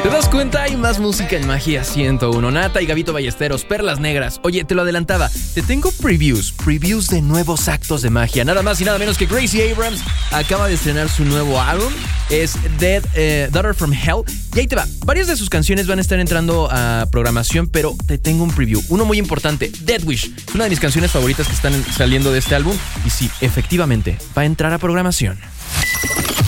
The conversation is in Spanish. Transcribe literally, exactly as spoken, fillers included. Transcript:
das cuenta? Hay más música en Magia ciento uno. Nata y Gabito Ballesteros, Perlas Negras. Oye, te lo adelantaba. Te tengo previews. Previews de nuevos actos de magia. Nada más y nada menos que Gracie Abrams acaba de estrenar su nuevo álbum. Es Dead, eh, Daughter from Hell. Y ahí te va. Varias de sus canciones van a estar entrando a programación, pero te tengo un preview. Uno muy importante. Dead Wish. Es una de mis canciones favoritas que están saliendo de este álbum. Y sí, efectivamente, va a entrar a programación.